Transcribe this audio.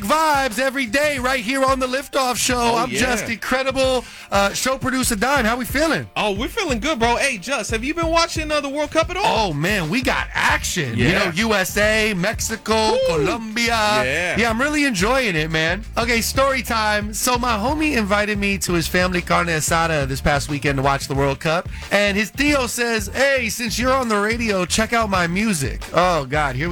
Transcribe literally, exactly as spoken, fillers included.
vibes every day right here on the Liftoff Show. Oh, I'm yeah. just incredible. Uh, show producer Don, how we feeling? Oh, we're feeling good, bro. Hey, Just, have you been watching uh, the World Cup at all? Oh, man, we got action. You Yeah. know, U S A, Mexico, Woo. Colombia. Yeah. Yeah, I'm really enjoying it, man. Okay, story time. So my homie invited me to his family carne asada this past weekend to watch the World Cup. And his tío says, hey, since you're on the radio, check out my music. Oh, God, here we